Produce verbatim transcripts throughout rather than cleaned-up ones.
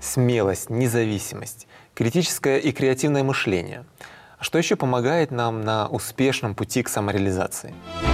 смелость, независимость, критическое и креативное мышление. А что еще помогает нам на успешном пути к самореализации?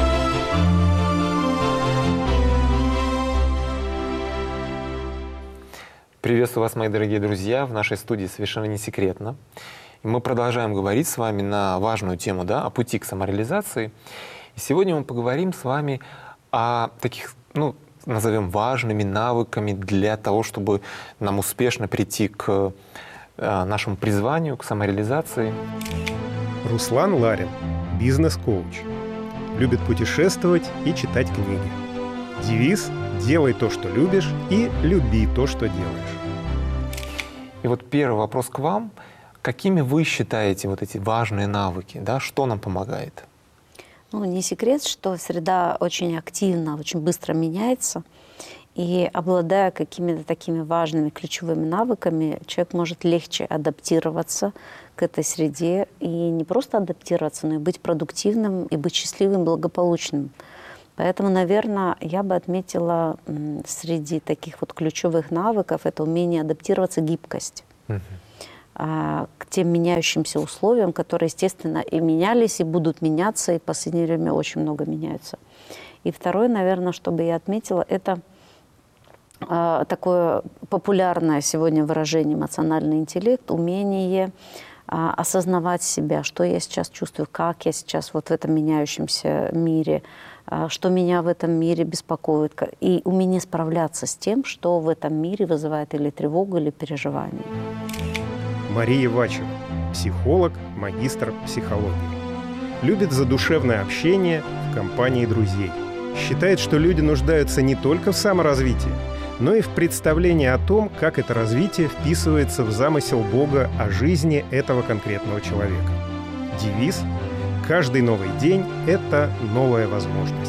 Приветствую вас, мои дорогие друзья, в нашей студии «Совершенно не секретно». И мы продолжаем говорить с вами на важную тему, да, о пути к самореализации. И сегодня мы поговорим с вами о таких, ну, назовем важными навыками для того, чтобы нам успешно прийти к э, нашему призванию, к самореализации. Руслан Ларин, бизнес-коуч. Любит путешествовать и читать книги. Девиз «Делай то, что любишь, и люби то, что делаешь». И вот первый вопрос к вам. Какими вы считаете вот эти важные навыки? Да? Что нам помогает? Ну, не секрет, что среда очень активно, очень быстро меняется. И обладая какими-то такими важными ключевыми навыками, человек может легче адаптироваться к этой среде. И не просто адаптироваться, но и быть продуктивным, и быть счастливым, благополучным. Поэтому, наверное, я бы отметила среди таких вот ключевых навыков это умение адаптироваться, гибкость uh-huh. а, к тем меняющимся условиям, которые, естественно, и менялись, и будут меняться, и в последнее время очень много меняются. И второе, наверное, что бы я отметила, это а, такое популярное сегодня выражение эмоциональный интеллект, умение а, осознавать себя, что я сейчас чувствую, как я сейчас вот в этом меняющемся мире, что меня в этом мире беспокоит, и умение справляться с тем, что в этом мире вызывает или тревогу, или переживание. Мария Вачева, психолог, магистр психологии. Любит задушевное общение в компании друзей. Считает, что люди нуждаются не только в саморазвитии, но и в представлении о том, как это развитие вписывается в замысел Бога о жизни этого конкретного человека. Девиз: «Каждый новый день – это новая возможность».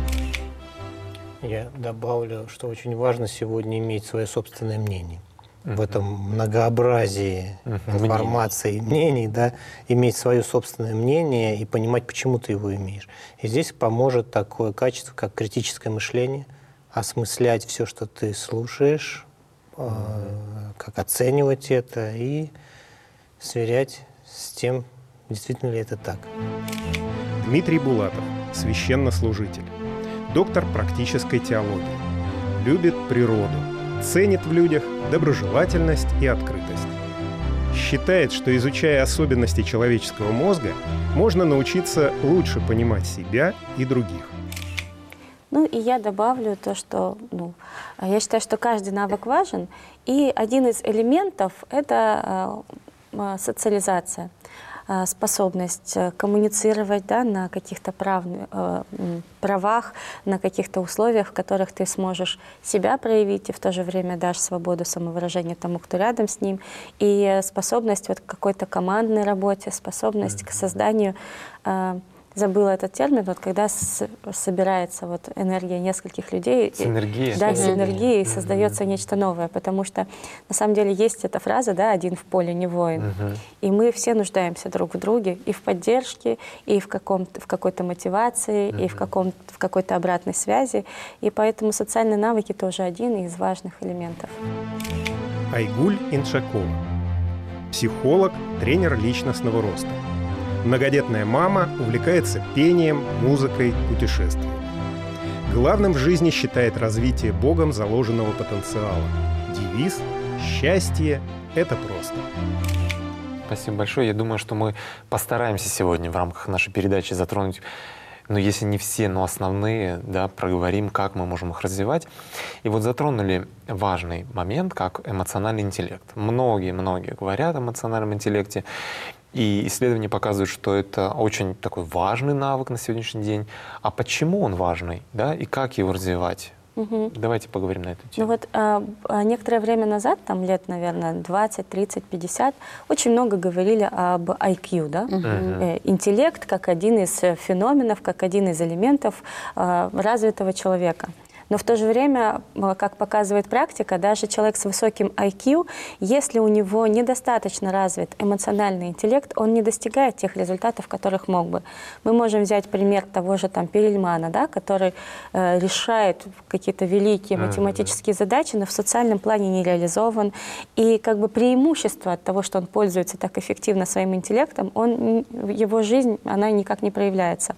Я добавлю, что очень важно сегодня иметь свое собственное мнение. Uh-huh. В этом многообразии uh-huh. информации, мнений, да, иметь свое собственное мнение и понимать, почему ты его имеешь. И здесь поможет такое качество, как критическое мышление, осмыслять все, что ты слушаешь, uh-huh. э, как оценивать это и сверять с тем, действительно ли это так. Дмитрий Булатов, священнослужитель, доктор практической теологии. Любит природу, ценит в людях доброжелательность и открытость. Считает, что, изучая особенности человеческого мозга, можно научиться лучше понимать себя и других. Ну и я добавлю то, что ну, я считаю, что каждый навык важен, и один из элементов – это э, социализация. Способность коммуницировать, да, на каких-то прав, э, правах, на каких-то условиях, в которых ты сможешь себя проявить и в то же время дашь свободу самовыражения тому, кто рядом с ним, и способность вот к какой-то командной работе, способность mm-hmm. к созданию, э, забыла этот термин, вот когда с, собирается вот энергия нескольких людей, синергия, и, да, mm-hmm. синергия, и mm-hmm. создается нечто новое, потому что на самом деле есть эта фраза, да, один в поле не воин, mm-hmm. и мы все нуждаемся друг в друге и в поддержке, и в, каком-то, в какой-то мотивации, mm-hmm. и в, каком, в какой-то обратной связи, и поэтому социальные навыки тоже один из важных элементов. Айгуль Иншакова, психолог, тренер личностного роста. Многодетная мама, увлекается пением, музыкой, путешествиями. Главным в жизни считает развитие Богом заложенного потенциала. Девиз: «Счастье – это просто». Спасибо большое. Я думаю, что мы постараемся сегодня в рамках нашей передачи затронуть, ну, если не все, но основные, да, проговорим, как мы можем их развивать. И вот затронули важный момент, как эмоциональный интеллект. Многие-многие говорят о эмоциональном интеллекте. И исследования показывают, что это очень такой важный навык на сегодняшний день. А почему он важный, да, и как его развивать? Угу. Давайте поговорим на эту тему. Ну вот а, некоторое время назад, там лет, наверное, двадцать, тридцать, пятьдесят, очень много говорили об ай кью, да? Угу. Э, интеллект как один из феноменов, как один из элементов э, развитого человека. Но в то же время, как показывает практика, даже человек с высоким ай кью, если у него недостаточно развит эмоциональный интеллект, он не достигает тех результатов, которых мог бы. Мы можем взять пример того же там Перельмана, да, который э, решает какие-то великие математические задачи, но в социальном плане не реализован. И как бы преимущество от того, что он пользуется так эффективно своим интеллектом, он, его жизнь, она никак не проявляется.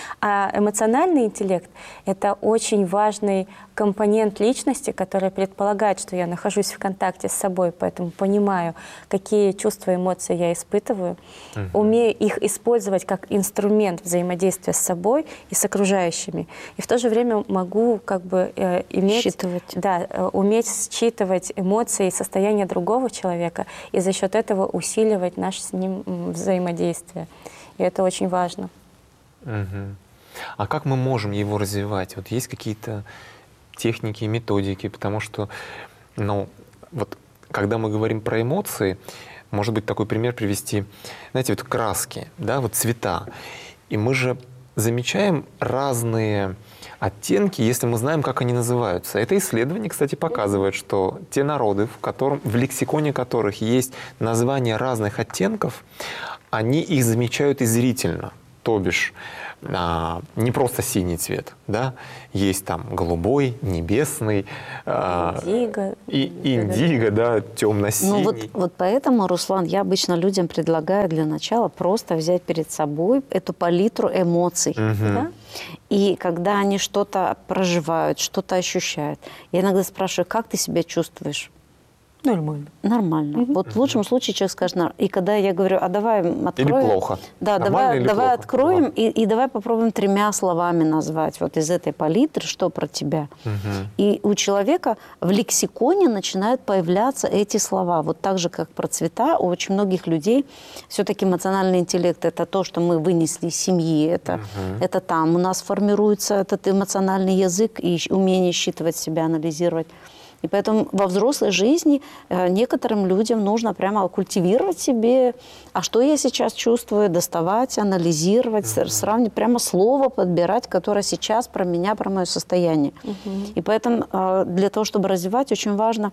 А эмоциональный интеллект — это очень важный компонент личности, который предполагает, что я нахожусь в контакте с собой, поэтому понимаю, какие чувства, эмоции я испытываю, uh-huh. умею их использовать как инструмент взаимодействия с собой и с окружающими. И в то же время могу как бы э, иметь, считывать. Да, э, уметь считывать эмоции и состояние другого человека, и за счет этого усиливать наше с ним взаимодействие. И это очень важно. Uh-huh. А как мы можем его развивать? Вот есть какие-то техники и методики, потому что, ну, вот, когда мы говорим про эмоции, может быть, такой пример привести, знаете, вот краски, да, вот цвета. И мы же замечаем разные оттенки, если мы знаем, как они называются. Это исследование, кстати, показывает, что те народы, в, котором, в лексиконе которых есть названия разных оттенков, они их замечают и зрительно, то бишь а, не просто синий цвет, да, есть там голубой, небесный, а, индиго, и индиго, да, темно-синий. Ну вот, вот поэтому, Руслан, я обычно людям предлагаю для начала просто взять перед собой эту палитру эмоций. Угу. Да? И когда они что-то проживают, что-то ощущают, я иногда спрашиваю, как ты себя чувствуешь? Нормально. Нормально. Мгм. Вот в лучшем случае человек скажет, «нар». И когда я говорю, а давай откроем... Или плохо. Да, Нормально давай, или давай плохо? откроем Да. и, и давай попробуем тремя словами назвать вот из этой палитры, что про тебя. Угу. И у человека в лексиконе начинают появляться эти слова. Вот так же, как про цвета, у очень многих людей все-таки эмоциональный интеллект – это то, что мы вынесли из семьи, это, Мгм. это там у нас формируется этот эмоциональный язык и умение считывать себя, анализировать. И поэтому во взрослой жизни э, некоторым людям нужно прямо культивировать себе, а что я сейчас чувствую, доставать, анализировать, mm-hmm. сравнивать, прямо слово подбирать, которое сейчас про меня, про мое состояние. Mm-hmm. И поэтому э, для того, чтобы развивать, очень важно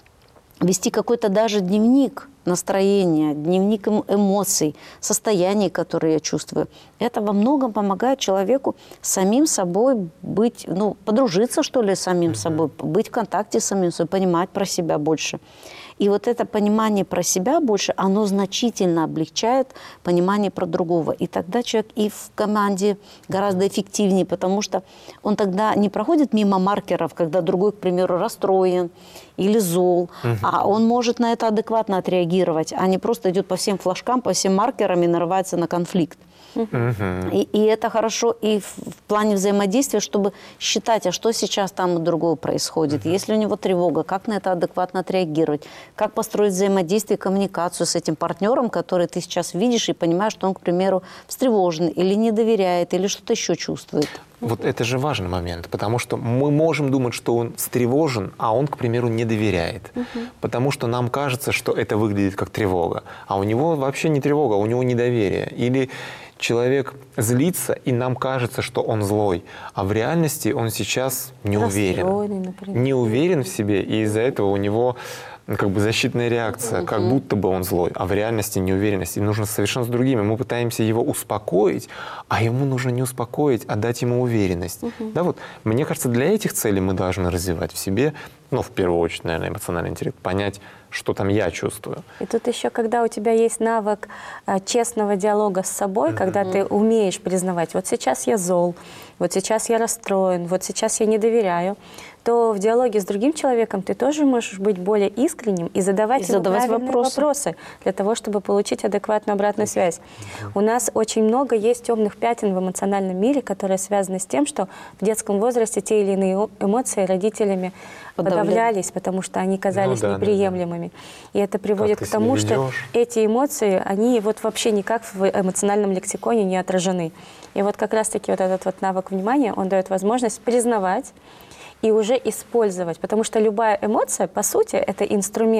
вести какой-то даже дневник настроения, дневник эмоций, состояний, которые я чувствую. Это во многом помогает человеку самим собой быть, ну, подружиться, что ли, с самим mm-hmm. собой, быть в контакте с самим собой, понимать про себя больше. И вот это понимание про себя больше, оно значительно облегчает понимание про другого. И тогда человек и в команде гораздо эффективнее, потому что он тогда не проходит мимо маркеров, когда другой, к примеру, расстроен или зол, угу. а он может на это адекватно отреагировать, а не просто идет по всем флажкам, по всем маркерам и нарывается на конфликт. Угу. И, и это хорошо и в, в плане взаимодействия, чтобы считать, а что сейчас там у другого происходит. Uh-huh. Если у него тревога, как на это адекватно отреагировать, как построить взаимодействие и коммуникацию с этим партнером, который ты сейчас видишь и понимаешь, что он, к примеру, встревожен или не доверяет, или что-то еще чувствует. Вот это же важный момент, потому что мы можем думать, что он встревожен, а он, к примеру, не доверяет. Uh-huh. Потому что нам кажется, что это выглядит как тревога, а у него вообще не тревога, у него недоверие. Или человек злится, и нам кажется, что он злой, а в реальности он сейчас не уверен. Не уверен в себе, и из-за этого у него как бы защитная реакция, uh-huh. как будто бы он злой, а в реальности неуверенность. И нужно совершенно с другими. Мы пытаемся его успокоить, а ему нужно не успокоить, а дать ему уверенность. Uh-huh. Да, вот, мне кажется, для этих целей мы должны развивать в себе, ну, в первую очередь, наверное, эмоциональный интеллект, понять, что там я чувствую. И тут еще, когда у тебя есть навык а, честного диалога с собой, mm-hmm. когда ты умеешь признавать, вот сейчас я зол, вот сейчас я расстроен, вот сейчас я не доверяю, то в диалоге с другим человеком ты тоже можешь быть более искренним и задавать, и ему задавать правильные вопросы. вопросы для того, чтобы получить адекватную обратную связь. Mm-hmm. У нас очень много есть темных пятен в эмоциональном мире, которые связаны с тем, что в детском возрасте те или иные эмоции родителями Подавляли. подавлялись, потому что они казались ну, да, неприемлемыми. Да, да. И это приводит как к тому, что ведешь? эти эмоции, они вот вообще никак в эмоциональном лексиконе не отражены. И вот как раз-таки вот этот вот навык внимания, он дает возможность признавать и уже использовать, потому что любая эмоция, по сути, это инструмент.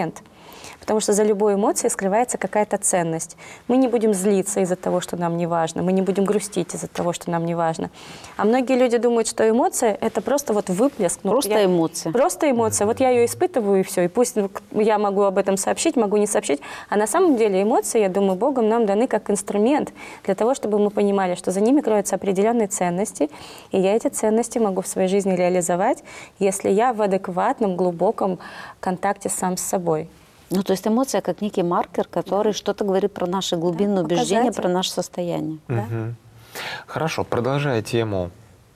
Потому что за любой эмоцией скрывается какая-то ценность. Мы не будем злиться из-за того, что нам не важно, мы не будем грустить из-за того, что нам не важно. А многие люди думают, что эмоция – это просто вот выплеск. Ну, Просто я, эмоция. Просто эмоция. Вот я ее испытываю, и все. И пусть я могу об этом сообщить, могу не сообщить. А на самом деле эмоции, я думаю, Богом нам даны как инструмент для того, чтобы мы понимали, что за ними кроются определенные ценности, и я эти ценности могу в своей жизни реализовать, если я в адекватном, глубоком контакте сам с собой. Ну, то есть эмоция как некий маркер, который да. что-то говорит про наши глубинные да, убеждения, показатель. про наше состояние. Угу. Да? Хорошо, продолжая тему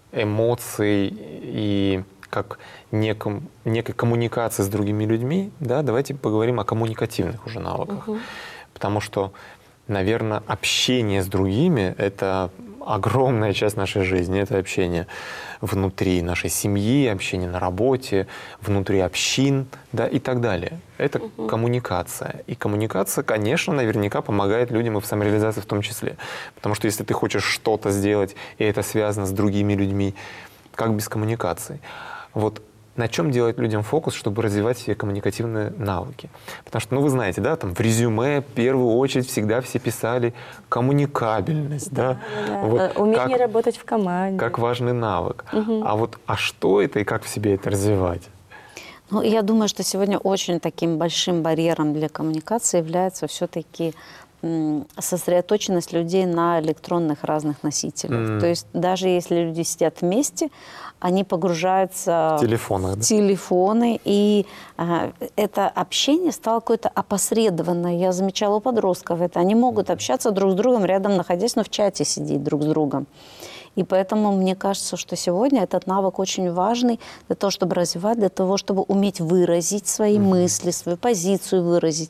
эмоций и как неком, некой коммуникации с другими людьми, да, давайте поговорим о коммуникативных уже навыках. Угу. Потому что, наверное, общение с другими — это огромная часть нашей жизни. Это общение внутри нашей семьи, общение на работе, внутри общин, да, и так далее. Это угу. коммуникация. И коммуникация, конечно, наверняка помогает людям и в самореализации в том числе. Потому что если ты хочешь что-то сделать, и это связано с другими людьми, как без коммуникации? Вот на чем делать людям фокус, чтобы развивать все коммуникативные навыки? Потому что, ну, вы знаете, да, там в резюме в первую очередь всегда все писали коммуникабельность, да, да, да. Вот умение как, работать в команде. Как важный навык. Угу. А вот, а что это и как в себе это развивать? Ну, я думаю, что сегодня очень таким большим барьером для коммуникации является все-таки сосредоточенность людей на электронных разных носителях. Mm. То есть даже если люди сидят вместе, они погружаются в, телефонах, в да? телефоны, и а, это общение стало какое-то опосредованное. Я замечала у подростков это. Они могут общаться друг с другом рядом, находясь, но в чате сидеть друг с другом. И поэтому мне кажется, что сегодня этот навык очень важный для того, чтобы развивать, для того, чтобы уметь выразить свои mm. мысли, свою позицию выразить.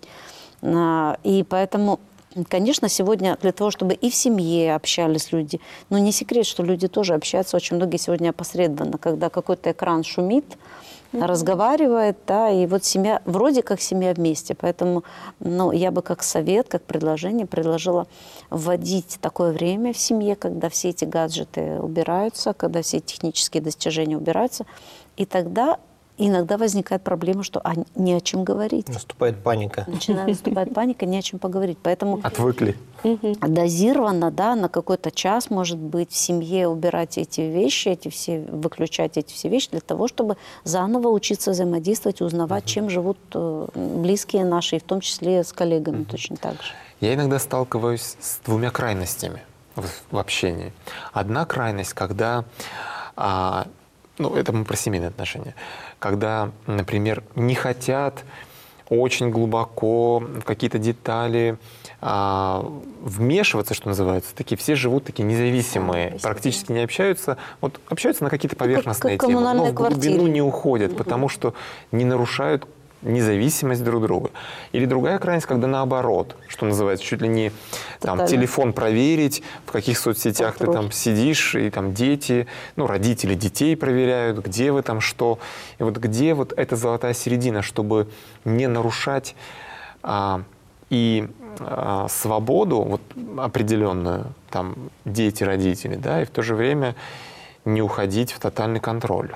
А, и поэтому... Конечно, сегодня для того, чтобы и в семье общались люди, но не секрет, что люди тоже общаются, очень многие сегодня опосредованно, когда какой-то экран шумит, mm-hmm. разговаривает, да, и вот семья, вроде как семья вместе. Поэтому ну, я бы как совет, как предложение предложила вводить такое время в семье, когда все эти гаджеты убираются, когда все технические достижения убираются, и тогда... Иногда возникает проблема, что а, не о чем говорить. Наступает паника. Начинает наступать паника, не о чем поговорить. Поэтому отвыкли. Дозированно, да, на какой-то час, может быть, в семье убирать эти вещи, эти все, выключать эти все вещи для того, чтобы заново учиться взаимодействовать, узнавать, uh-huh. чем живут близкие наши, и в том числе с коллегами uh-huh. точно так же. Я иногда сталкиваюсь с двумя крайностями в, в общении. Одна крайность, когда... А, ну, это мы про семейные отношения. Когда, например, не хотят очень глубоко в какие-то детали а, вмешиваться, что называется. Такие все живут такие независимые, да, практически не общаются. Вот общаются на какие-то поверхностные как, как темы, но в глубину квартире. не уходят, угу. потому что не нарушают независимость друг друга. Или другая крайность, когда наоборот, что называется, чуть ли не там, телефон проверить, в каких соцсетях Вопрос. Ты там сидишь, и там дети, ну, родители детей проверяют, где вы там что. И вот где вот эта золотая середина, чтобы не нарушать а, и а, свободу вот, определенную, там, дети, родители, да, и в то же время не уходить в тотальный контроль.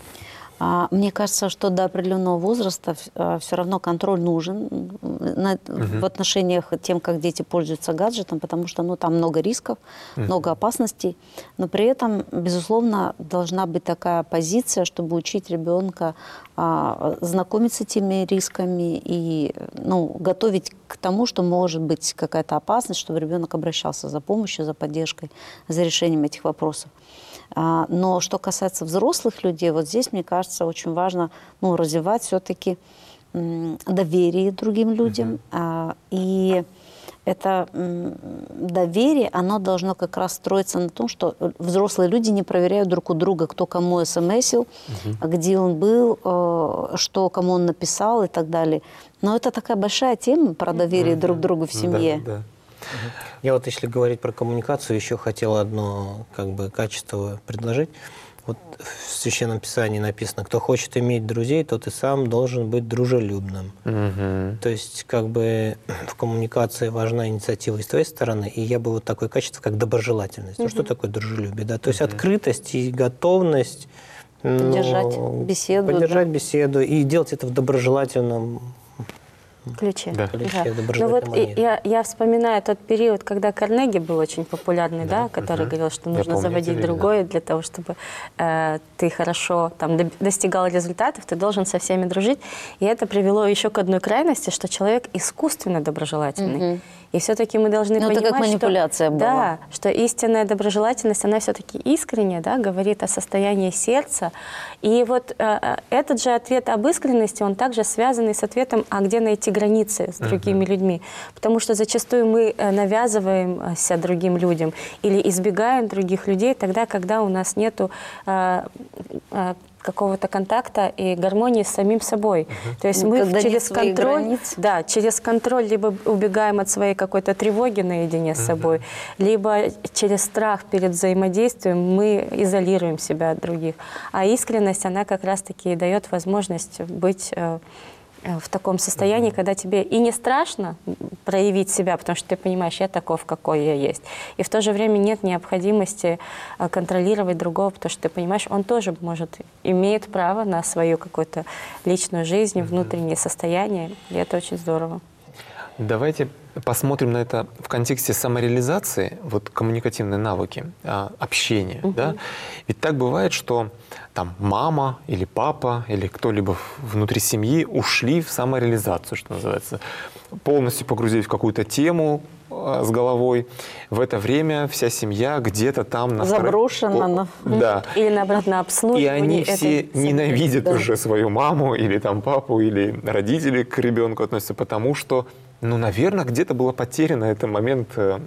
Мне кажется, что до определенного возраста все равно контроль нужен uh-huh. в отношениях тем, как дети пользуются гаджетом, потому что ну, там много рисков, uh-huh. много опасностей. Но при этом, безусловно, должна быть такая позиция, чтобы учить ребенка а, знакомиться с этими рисками и ну, готовить к тому, что может быть какая-то опасность, чтобы ребенок обращался за помощью, за поддержкой, за решением этих вопросов. Но что касается взрослых людей, вот здесь, мне кажется, очень важно ну, развивать все-таки доверие другим людям. Uh-huh. И это доверие, оно должно как раз строиться на том, что взрослые люди не проверяют друг у друга, кто кому смсил, uh-huh. где он был, что кому он написал и так далее. Но это такая большая тема про доверие uh-huh. друг к другу в семье. Да, да. Я вот, если говорить про коммуникацию, еще хотел одно как бы качество предложить. Вот в Священном Писании написано: кто хочет иметь друзей, тот и сам должен быть дружелюбным. Угу. То есть как бы в коммуникации важна инициатива и с твоей стороны, и я бы вот такое качество, как доброжелательность. Угу. Ну что такое дружелюбие? Да? То есть угу. открытость и готовность поддержать ну, беседу. Поддержать да? беседу и делать это в доброжелательном Ключи. Да. Ключи Да. от Ну доброжелательной вот и- манеры. я, я вспоминаю тот период, когда Карнеги был очень популярный, да, Да. который Мгм. говорил, что Я нужно помню это заводить время, другое для того, чтобы э, ты хорошо там доб- достигал результатов, ты должен со всеми дружить. И это привело еще к одной крайности, что человек искусственно доброжелательный. Мгм. И все-таки мы должны Ну, это понимать, как манипуляция что, была. да, что истинная доброжелательность, она все-таки искренняя, да, говорит о состоянии сердца. И вот э, этот же ответ об искренности, он также связан и с ответом, а где найти границы с другими людьми. Потому что зачастую мы э, навязываемся другим людям или избегаем других людей тогда, когда у нас нету э, э, какого-то контакта и гармонии с самим собой. То есть Ну, мы когда нет через своих контроль, границ. да, через контроль либо убегаем от своей какой-то тревоги наедине с собой, либо через страх перед взаимодействием мы изолируем себя от других. А искренность, она как раз-таки дает возможность быть э, э, в таком состоянии, когда тебе и не страшно проявить себя, потому что ты понимаешь, я таков, какой я есть. И в то же время нет необходимости э, контролировать другого, потому что ты понимаешь, он тоже может, имеет право на свою какую-то личную жизнь, внутреннее состояние, и это очень здорово. Давайте посмотрим на это в контексте самореализации, вот коммуникативные навыки, а, общения. Да? Ведь так бывает, что там мама или папа или кто-либо внутри семьи ушли в самореализацию, что называется, полностью погрузились в какую-то тему а, с головой. В это время вся семья где-то там на второй- Заброшена, О, но- Да. Или наоборот, на И обслуживание. они этой все самой- ненавидят Да. уже свою маму или там папу, или родители к ребенку относятся, потому что, ну, наверное, где-то было потеряно этот момент э,